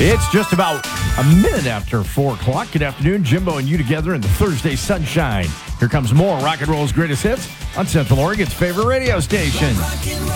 It's just about a minute after 4 o'clock. Good afternoon. Jimbo and you together in the Thursday sunshine. Here comes more Rock and Roll's greatest hits on Central Oregon's favorite radio station.